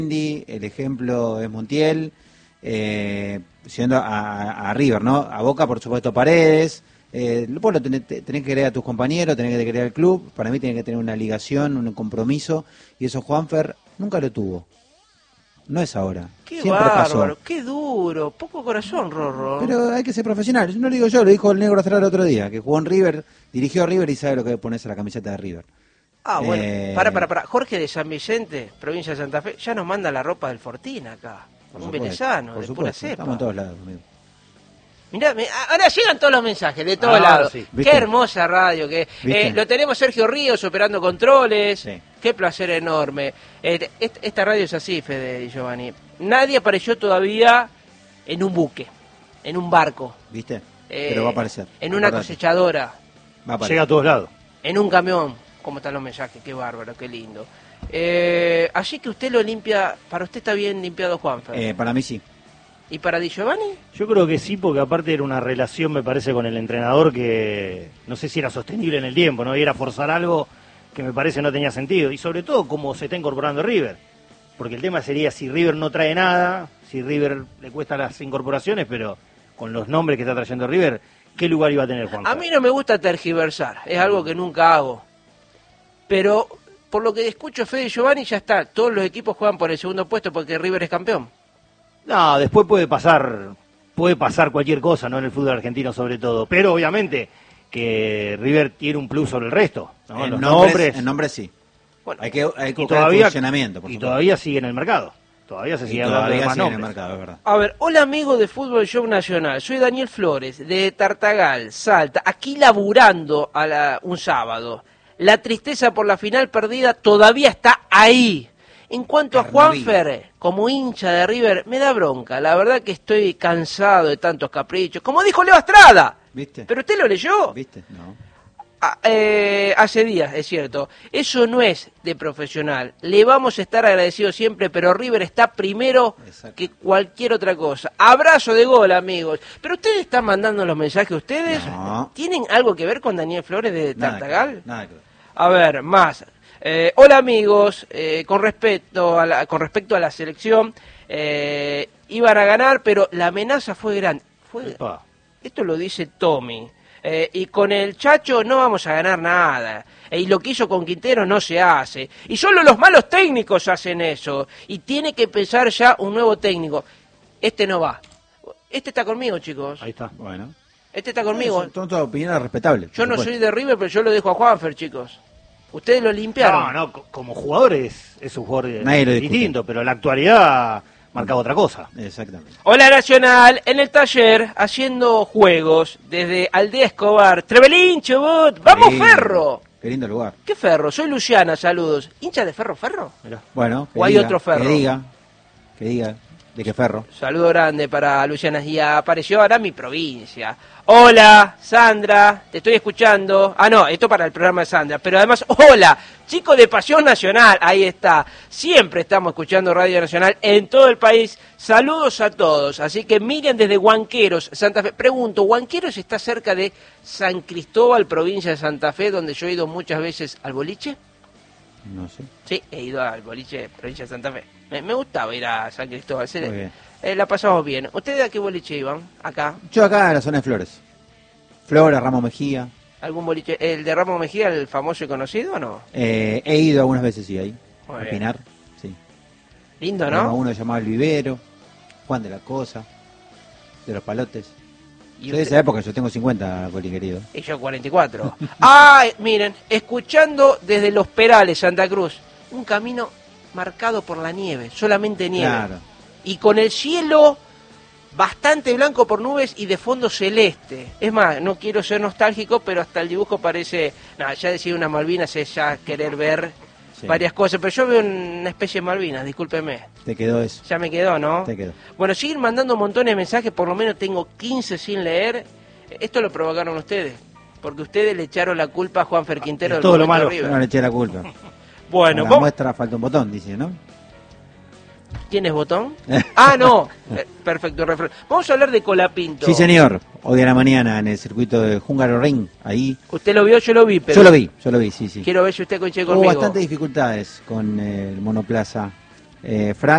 Indy, el ejemplo es Montiel, siendo a River, ¿no? A Boca, por supuesto, Paredes. Vos lo tenés que querer a tus compañeros, tenés que querer al club. Para mí tiene que tener una ligación, un compromiso, y eso Juanfer nunca lo tuvo. No es ahora. Qué siempre bárbaro, pasó. qué duro, poco corazón, Rorro. Pero hay que ser profesional. No lo digo yo, lo dijo el Negro Astral el otro día, que jugó en River, dirigió a River y sabe lo que es ponerse la camiseta de River. Bueno, para. Jorge de San Vicente, provincia de Santa Fe, ya nos manda la ropa del Fortín acá. Un velezano, de pura cepa. Estamos en todos lados, amigo. Mirá, ahora llegan todos los mensajes de todos lados. Sí. Qué hermosa radio que lo tenemos Sergio Ríos operando controles. Sí. Qué placer enorme. Esta radio es así, Fede y Giovanni. Nadie apareció todavía en un buque, en un barco. ¿Viste? Pero va a aparecer. En una cosechadora. Va a aparecer. Llega a todos lados. En un camión. ¿Cómo están los mensajes? Qué bárbaro, qué lindo. Así que usted lo limpia. ¿Para usted está bien limpiado, Juanfer? Para mí sí. ¿Y para Di Giovanni? Yo creo que sí, porque aparte era una relación, me parece, con el entrenador que no sé si era sostenible en el tiempo, ¿no? Y era forzar algo que me parece no tenía sentido. Y sobre todo cómo se está incorporando River. Porque el tema sería si River no trae nada, si River le cuesta las incorporaciones, pero con los nombres que está trayendo River, ¿qué lugar iba a tener Juan? A mí no me gusta tergiversar, es algo que nunca hago. Pero por lo que escucho Fede y Giovanni ya está, todos los equipos juegan por el segundo puesto porque River es campeón. No, después puede pasar cualquier cosa, ¿no? En el fútbol argentino sobre todo, pero obviamente que River tiene un plus sobre el resto, ¿no? En Los nombres, en nombres sí. Bueno, hay que buscar todavía, el funcionamiento, por y supuesto. todavía sigue en el mercado. Todavía se sigue hablando de más sigue en el nombres. mercado, es verdad. a ver, hola amigos de Fútbol Show Nacional, soy Daniel Flores de Tartagal, Salta, aquí laburando un sábado. La tristeza por la final perdida todavía está ahí. En cuanto a Juanfer, como hincha de River, me da bronca. La verdad que estoy cansado de tantos caprichos. Como dijo Leo Estrada. ¿Viste? ¿Pero usted lo leyó? ¿Viste? No. Hace días, es cierto. Eso no es de profesional. Le vamos a estar agradecidos siempre, pero River está primero que cualquier otra cosa. Abrazo de gol, amigos. ¿Pero ustedes están mandando los mensajes ustedes? No. ¿Tienen algo que ver con Daniel Flores de Tartagal? Nada que ver. A ver, más. Hola amigos, con respecto a la selección, iban a ganar, pero la amenaza fue grande. Esto lo dice Tommy. Y con el Chacho no vamos a ganar nada. Y lo que hizo con Quintero no se hace. Y solo los malos técnicos hacen eso. Y tiene que pensar ya un nuevo técnico. Este no va. Este está conmigo, chicos. Ahí está. Bueno. Este está conmigo. Son todas opiniones respetables. Yo no soy de River, pero yo lo dejo a Juanfer, chicos. Ustedes lo limpiaron. No, como jugador es un jugador Nadie lo discute. distinto, pero la actualidad marcaba otra cosa. Exactamente. Hola Nacional, en el taller, haciendo juegos, desde Aldea Escobar. Trevelín, Chubut, ¡vamos Lindo. Ferro! Qué lindo lugar. ¿Qué Ferro? Soy Luciana, saludos. ¿Hincha de Ferro? Mirá. Bueno, ¿O hay otro Ferro? Que diga, de qué Ferro. Saludo grande para Luciana. Y apareció ahora mi provincia. Hola, Sandra, te estoy escuchando. Ah, no, esto para el programa de Sandra. Pero además, hola, chicos de Pasión Nacional. Ahí está. Siempre estamos escuchando Radio Nacional en todo el país. Saludos a todos. Así que Miriam desde Huanqueros, Santa Fe. Pregunto, ¿Huanqueros está cerca de San Cristóbal, provincia de Santa Fe, donde yo he ido muchas veces al boliche? No sé. Sí, he ido al boliche, provincia de Santa Fe. Me gustaba ir a San Cristóbal. Muy bien. La pasamos bien. ¿Ustedes a qué boliche iban? Acá. Yo acá en la zona de Flores. Flores, Ramos Mejía. ¿Algún boliche? ¿El de Ramos Mejía, el famoso y conocido o no? He ido algunas veces, sí, ahí. Muy A bien. Pinar, sí. Lindo, Había ¿no? uno llamado El Vivero, Juan de la Cosa, de los Palotes. Y Soy de usted- esa época, yo tengo 50, Coli querido. Y yo 44. ¡Ay! Miren, escuchando desde Los Perales, Santa Cruz, un camino marcado por la nieve, solamente nieve. Claro. Y con el cielo bastante blanco por nubes y de fondo celeste. Es más, no quiero ser nostálgico, pero hasta el dibujo parece... Nada, ya decir unas Malvinas es ya querer ver Sí. varias cosas, pero yo veo una especie de Malvinas, discúlpeme. Te quedó eso. Ya me quedó, ¿no? Te quedó. Bueno, siguen mandando montones de mensajes, por lo menos tengo 15 sin leer. Esto lo provocaron ustedes, porque ustedes le echaron la culpa a Juanfer Quintero Es del todo lo momento malo. de Yo River. no le eché la culpa. Bueno, la vos... muestra falta un botón, dice, ¿no? ¿Tienes botón? Ah, no. Perfecto, refrán. Vamos a hablar de Colapinto. Sí, señor. Hoy a la mañana en el circuito de Hungaroring, ahí. Usted lo vio, yo lo vi, pero... Yo lo vi, sí, sí. Quiero ver si usted coincide Hubo conmigo. bastantes dificultades con el monoplaza Frank